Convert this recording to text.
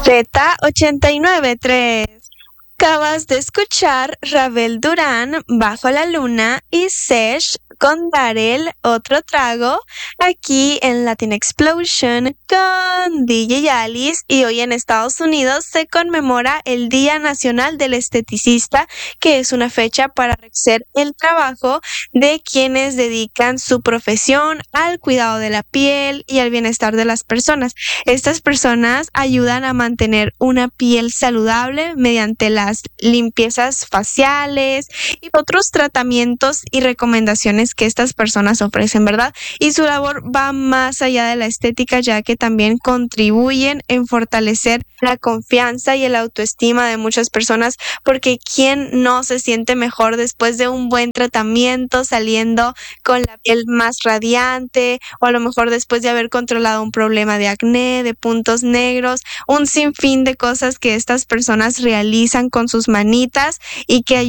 Z89.3. Acabas de escuchar Ravel Durán, Bajo la Luna, y Sesh con Darel, Otro Trago, aquí en Latin Explosion con DJ Alice. Y hoy en Estados Unidos se conmemora el Día Nacional del Esteticista, que es una fecha para reconocer el trabajo de quienes dedican su profesión al cuidado de la piel y al bienestar de las personas. Estas personas ayudan a mantener una piel saludable mediante las limpiezas faciales y otros tratamientos y recomendaciones que estas personas ofrecen, ¿verdad? Y su labor va más allá de la estética, ya que también contribuyen en fortalecer la confianza y el autoestima de muchas personas, porque ¿quién no se siente mejor después de un buen tratamiento, saliendo con la piel más radiante, o a lo mejor después de haber controlado un problema de acné, de puntos negros, un sinfín de cosas que estas personas realizan con sus manitas y que